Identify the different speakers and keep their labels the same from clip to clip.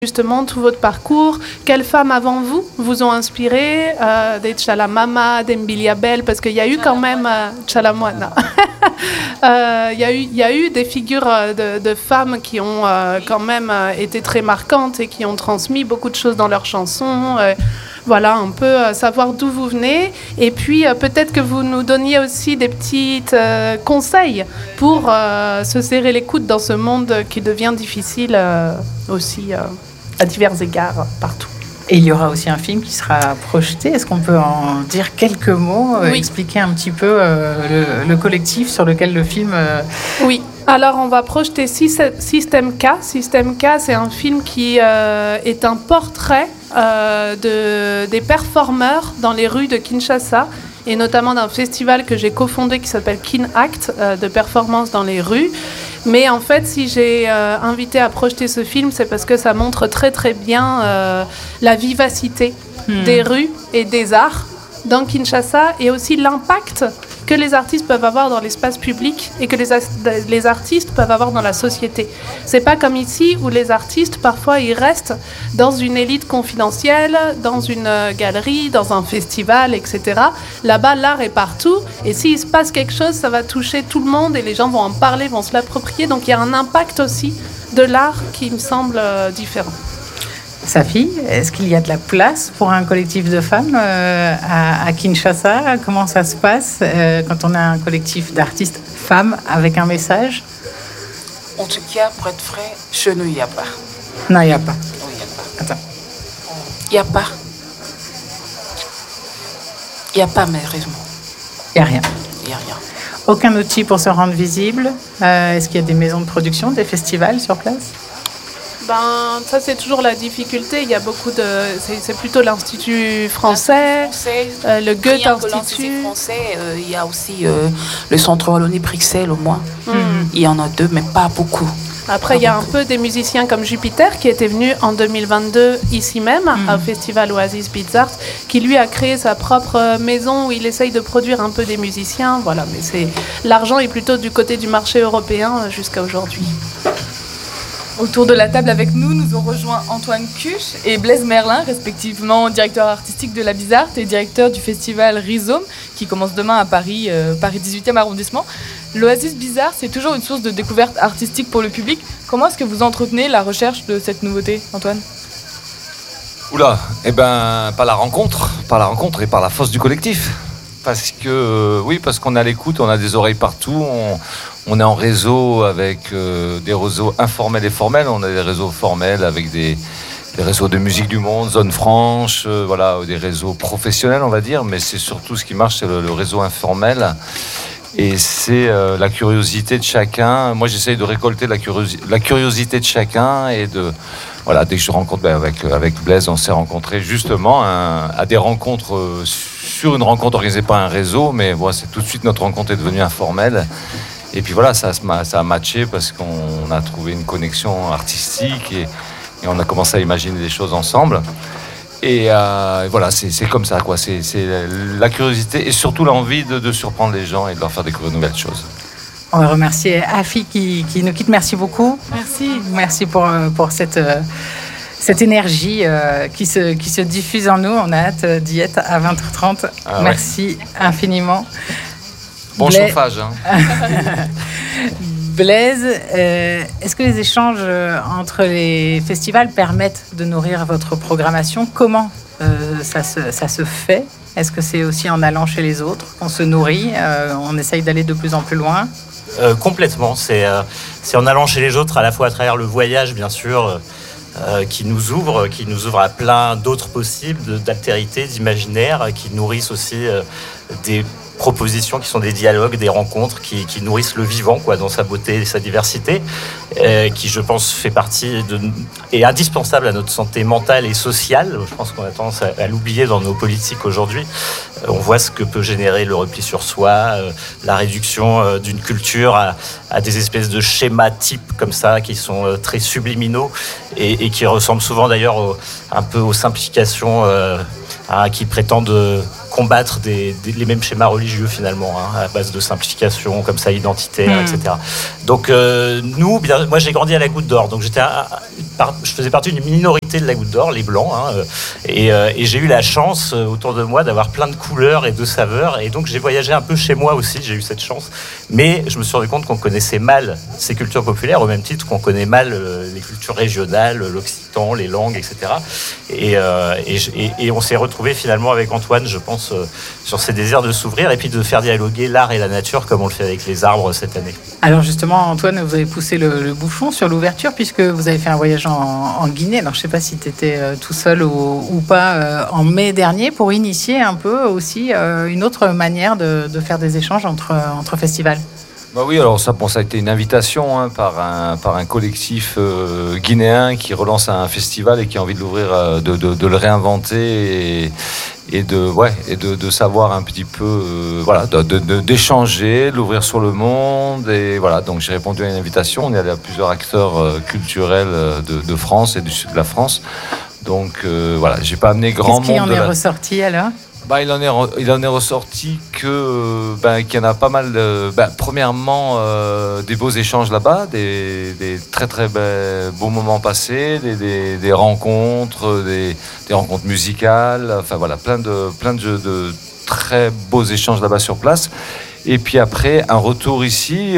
Speaker 1: justement tout votre parcours. Quelles femmes avant vous ont inspiré, des Tchalamama, des Mbilia Bel, parce qu'il y a eu quand même Tchalamouana. Il y a eu des figures de femmes qui ont quand même été très marquantes et qui ont transmis beaucoup de choses dans leurs chansons. Voilà, un peu savoir d'où vous venez. Et puis, peut-être que vous nous donniez aussi des petits conseils pour se serrer les coudes dans ce monde qui devient difficile aussi à divers égards partout.
Speaker 2: Et il y aura aussi un film qui sera projeté. Est-ce qu'on peut en dire quelques mots,
Speaker 1: Oui.
Speaker 2: expliquer un petit peu le collectif sur lequel le film...
Speaker 1: Oui. Alors, on va projeter Système K. Système K, c'est un film qui est un portrait des performeurs dans les rues de Kinshasa, et notamment d'un festival que j'ai cofondé qui s'appelle Kin Act, de performance dans les rues. Mais en fait, si j'ai invité à projeter ce film, c'est parce que ça montre très très bien la vivacité des rues et des arts dans Kinshasa, et aussi l'impact que les artistes peuvent avoir dans l'espace public et que les artistes peuvent avoir dans la société. C'est pas comme ici où les artistes, parfois, ils restent dans une élite confidentielle, dans une galerie, dans un festival, etc. Là-bas, l'art est partout, et s'il se passe quelque chose, ça va toucher tout le monde et les gens vont en parler, vont se l'approprier. Donc il y a un impact aussi de l'art qui me semble différent.
Speaker 2: Safi, est-ce qu'il y a de la place pour un collectif de femmes à Kinshasa? Comment ça se passe quand on a un collectif d'artistes femmes avec un message?
Speaker 3: En tout cas, pour être vrai, chez nous, il n'y a pas.
Speaker 2: Non, il n'y a pas.
Speaker 3: Oui, il n'y a pas.
Speaker 2: Attends.
Speaker 3: Il n'y a pas. Il n'y a pas, malheureusement.
Speaker 2: Il n'y a rien.
Speaker 3: Il n'y a rien.
Speaker 2: Aucun outil pour se rendre visible. Est-ce qu'il y a des maisons de production, des festivals sur place?
Speaker 1: Ça, c'est toujours la difficulté. Il y a beaucoup de... C'est plutôt l'Institut français, le Goethe Institut.
Speaker 3: Français, il y a aussi le Centre Wallonie-Bruxelles, au moins. Il y en a 2, mais pas beaucoup.
Speaker 1: Après, il y a un peu des musiciens comme Jupiter qui était venu en 2022 ici même, au festival Oasis Beats Art, qui lui a créé sa propre maison où il essaye de produire un peu des musiciens. Voilà, mais l'argent est plutôt du côté du marché européen jusqu'à aujourd'hui.
Speaker 4: Autour de la table avec nous, nous ont rejoint Antoine Cuche et Blaise Merlin, respectivement directeur artistique de la Bizart et directeur du festival Rhizome, qui commence demain à Paris, Paris 18e arrondissement. L'Oasis Bizart, c'est toujours une source de découverte artistique pour le public. Comment est-ce que vous entretenez la recherche de cette nouveauté, Antoine ?
Speaker 5: Oula, par la rencontre et par la force du collectif. Parce qu'on est à l'écoute, on a des oreilles partout, on est en réseau avec des réseaux informels et formels. On a des réseaux formels avec des réseaux de musique du monde, Zone Franche, des réseaux professionnels, on va dire. Mais c'est surtout ce qui marche, c'est le réseau informel. Et c'est la curiosité de chacun. Moi, j'essaye de récolter la curiosité de chacun et de... Voilà, dès que je rencontre avec Blaise, on s'est rencontrés justement à des rencontres sur une rencontre organisée par un réseau, mais c'est tout de suite notre rencontre est devenue informelle. Et puis voilà, ça a matché parce qu'on a trouvé une connexion artistique et on a commencé à imaginer des choses ensemble. Et voilà, c'est comme ça, quoi. C'est la curiosité et surtout l'envie de surprendre les gens et de leur faire découvrir de nouvelles choses.
Speaker 2: On va remercier Afi qui nous quitte. Merci beaucoup. Merci pour cette énergie qui se diffuse en nous. On a hâte d'y être à 20h30. Merci infiniment.
Speaker 5: Bon chauffage.
Speaker 2: Blaise, est-ce que les échanges entre les festivals permettent de nourrir votre programmation? Comment ça se fait? Est-ce que c'est aussi en allant chez les autres qu'on se nourrit? On essaye d'aller de plus en plus loin?
Speaker 6: Complètement. C'est en allant chez les autres, à la fois à travers le voyage, bien sûr, qui nous ouvre à plein d'autres possibles, d'altérités, d'imaginaires, qui nourrissent aussi des propositions qui sont des dialogues, des rencontres qui nourrissent le vivant, quoi, dans sa beauté et sa diversité, qui, je pense, fait partie est indispensable à notre santé mentale et sociale. Je pense qu'on a tendance à l'oublier dans nos politiques aujourd'hui. On voit ce que peut générer le repli sur soi, la réduction d'une culture à des espèces de schémas types comme ça, qui sont très subliminaux et qui ressemblent souvent d'ailleurs un peu aux simplifications qui prétendent combattre les mêmes schémas religieux finalement, à base de simplification comme ça identitaire, etc. Donc moi j'ai grandi à la Goutte d'Or, donc je faisais partie d'une minorité de la Goutte d'Or, les blancs, et j'ai eu la chance autour de moi d'avoir plein de couleurs et de saveurs, et donc j'ai voyagé un peu chez moi aussi, j'ai eu cette chance, mais je me suis rendu compte qu'on connaissait mal ces cultures populaires au même titre qu'on connaît mal les cultures régionales, l'occitan, les langues, etc. Et on s'est retrouvé finalement avec Antoine, je pense, sur ces désirs de s'ouvrir et puis de faire dialoguer l'art et la nature comme on le fait avec les arbres cette année.
Speaker 2: Alors justement, Antoine, vous avez poussé le bouchon sur l'ouverture puisque vous avez fait un voyage en Guinée. Alors je ne sais pas si tu étais tout seul ou pas en mai dernier pour initier un peu aussi une autre manière de faire des échanges entre festivals.
Speaker 5: Bah oui, alors ça a été une invitation par un collectif guinéen qui relance un festival et qui a envie de l'ouvrir, de le réinventer et de savoir un petit peu, d'échanger, de l'ouvrir sur le monde. Et voilà, donc j'ai répondu à une invitation. On est allé à plusieurs acteurs culturels de France et du sud de la France. Donc j'ai pas amené grand monde.
Speaker 2: Qu'est-ce qui en est ressorti alors ?
Speaker 5: Il en est ressorti qu'il y en a pas mal. Premièrement, des beaux échanges là-bas, des très très beaux moments passés, des rencontres, des rencontres musicales. Enfin voilà, plein de très beaux échanges là-bas sur place. Et puis après, un retour ici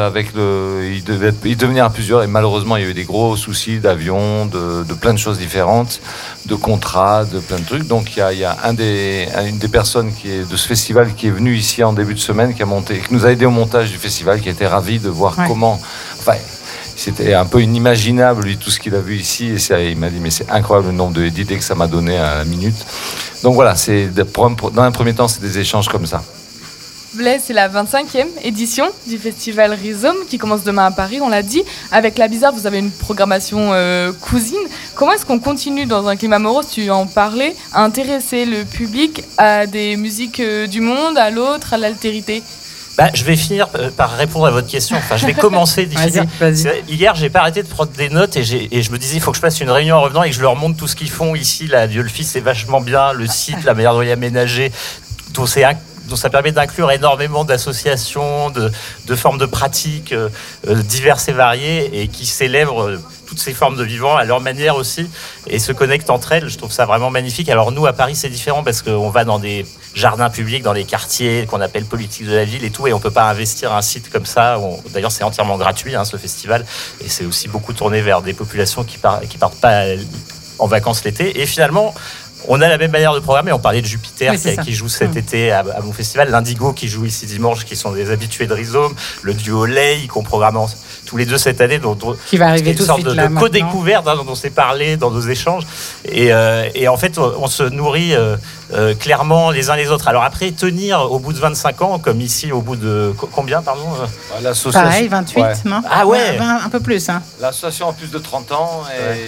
Speaker 5: il devait venir à plusieurs et malheureusement il y a eu des gros soucis d'avion, de plein de choses différentes, de contrats, de plein de trucs. Donc il y a une des personnes de ce festival qui est venu ici en début de semaine, qui nous a aidé au montage du festival, qui a été ravi de voir comment. Enfin, c'était un peu inimaginable lui tout ce qu'il a vu ici et il m'a dit mais c'est incroyable le nombre d'idées que ça m'a donné à la minute. Donc voilà, dans un premier temps c'est des échanges comme ça.
Speaker 4: Blaise, c'est la 25e édition du festival Rhizome qui commence demain à Paris, on l'a dit. Avec La Bizarre, vous avez une programmation cousine. Comment est-ce qu'on continue dans un climat morose, tu en parlais, à intéresser le public à des musiques du monde, à l'autre, à l'altérité ?
Speaker 6: Je vais finir par répondre à votre question. Enfin, je vais commencer.
Speaker 2: Vas-y.
Speaker 6: Hier, j'ai pas arrêté de prendre des notes et je me disais, il faut que je fasse une réunion en revenant et que je leur montre tout ce qu'ils font ici. Là, Dieu le Fils, c'est vachement bien. Le site, la manière dont il est aménagé, dont ça permet d'inclure énormément d'associations, de formes de pratiques diverses et variées et qui célèbrent toutes ces formes de vivant à leur manière aussi et se connectent entre elles. Je trouve ça vraiment magnifique. Alors nous, à Paris, c'est différent parce qu'on va dans des jardins publics, dans les quartiers qu'on appelle politiques de la ville et tout, et on peut pas investir un site comme ça. D'ailleurs, c'est entièrement gratuit, ce festival, et c'est aussi beaucoup tourné vers des populations qui partent pas en vacances l'été. Et finalement, on a la même manière de programmer. On parlait de Jupiter qui joue cet été à mon festival, l'Indigo qui joue ici dimanche, qui sont des habitués de Rhizome, le duo Ley qu'on programme tous les deux cette année,
Speaker 2: qui va arriver
Speaker 6: une
Speaker 2: tout de
Speaker 6: sorte
Speaker 2: suite
Speaker 6: de co-découverte dont on s'est parlé dans nos échanges. Et en fait, on se nourrit clairement les uns les autres. Alors après, tenir au bout de 25 ans, comme ici, au bout de combien, pardon
Speaker 2: l'association. Pareil, 28, non ?
Speaker 6: Ah ouais,
Speaker 2: 20, un peu plus.
Speaker 5: L'association a plus de 30 ans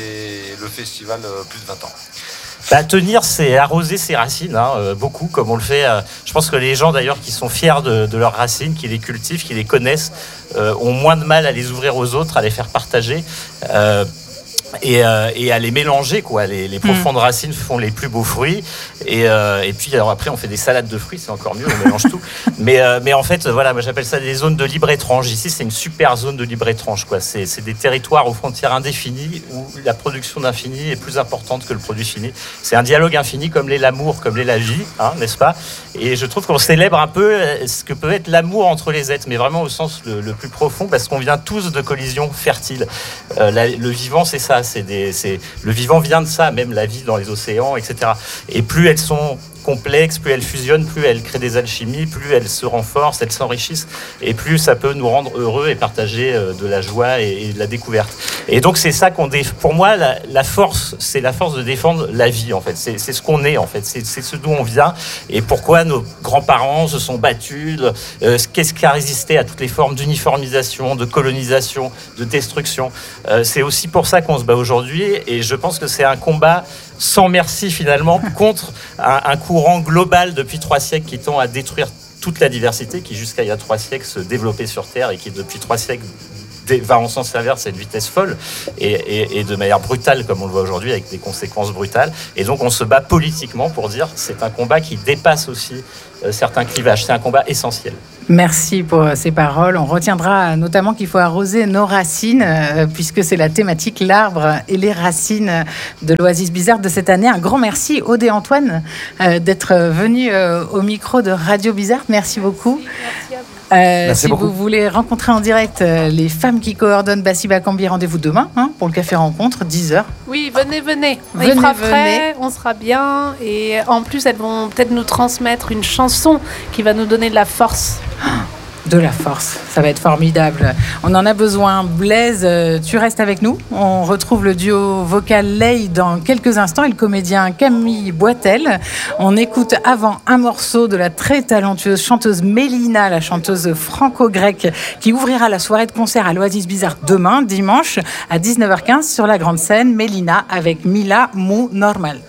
Speaker 5: et le festival plus de 20 ans.
Speaker 6: Tenir, c'est arroser ses racines, beaucoup, comme on le fait. Je pense que les gens, d'ailleurs, qui sont fiers de leurs racines, qui les cultivent, qui les connaissent, ont moins de mal à les ouvrir aux autres, à les faire partager. Et à les mélanger, quoi. Les profondes racines font les plus beaux fruits. Et puis alors après, on fait des salades de fruits, c'est encore mieux, on mélange tout. Mais en fait, voilà, moi j'appelle ça des zones de libre-étrange. Ici, c'est une super zone de libre-étrange, quoi. C'est des territoires aux frontières indéfinies où la production d'infini est plus importante que le produit fini. C'est un dialogue infini, comme l'est l'amour, comme l'est la vie, n'est-ce pas ? Et je trouve qu'on célèbre un peu ce que peut être l'amour entre les êtres, mais vraiment au sens le plus profond, parce qu'on vient tous de collisions fertiles. Le vivant, c'est ça. Le vivant vient de ça, même la vie dans les océans, etc. Et plus elles sont complexes, plus elles fusionnent, plus elles créent des alchimies, plus elles se renforcent, elles s'enrichissent, et plus ça peut nous rendre heureux et partager de la joie et de la découverte. Et donc c'est ça pour moi, la force, c'est la force de défendre la vie, en fait. C'est ce qu'on est, en fait. C'est ce d'où on vient, et pourquoi nos grands-parents se sont battus, qu'est-ce qui a résisté à toutes les formes d'uniformisation, de colonisation, de destruction. C'est aussi pour ça qu'on se bat aujourd'hui, et je pense que c'est un combat sans merci finalement contre un courant global depuis 3 siècles qui tend à détruire toute la diversité qui jusqu'à il y a 3 siècles se développait sur Terre et qui depuis 3 siècles va en sens inverse à une vitesse folle et de manière brutale, comme on le voit aujourd'hui, avec des conséquences brutales. Et donc on se bat politiquement pour dire c'est un combat qui dépasse aussi certains clivages. C'est un combat essentiel.
Speaker 2: Merci pour ces paroles. On retiendra notamment qu'il faut arroser nos racines, puisque c'est la thématique, l'arbre et les racines de l'Oasis Bizarre de cette année. Un grand merci, Aude et Antoine, d'être venus au micro de Radio Bizarre. Merci beaucoup. Si vous voulez rencontrer en direct les femmes qui coordonnent Bassiba Cambi, rendez-vous demain pour le café rencontre, 10h.
Speaker 1: Oui, venez. Il fera frais, on sera bien. Et en plus, elles vont peut-être nous transmettre une chanson qui va nous donner de la force.
Speaker 2: De la force, ça va être formidable. On en a besoin. Blaise, tu restes avec nous. On retrouve le duo vocal Lay dans quelques instants et le comédien Camille Boitel. On écoute avant un morceau de la très talentueuse chanteuse Mélina, la chanteuse franco-grecque, qui ouvrira la soirée de concert à l'Oasis Bizarre demain, dimanche, à 19h15 sur la grande scène. Mélina avec Mila Mou Normal.